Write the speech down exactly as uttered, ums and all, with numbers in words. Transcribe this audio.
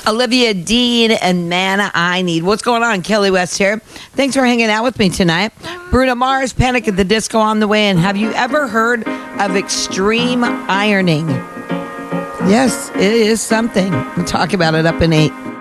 Olivia Dean and Man I Need. What's going on? Kelly West here. Thanks for hanging out with me tonight. Bruno Mars, Panic at the Disco on the way. And have you ever heard of extreme ironing? Yes, it is something. We'll talk about it up in eight.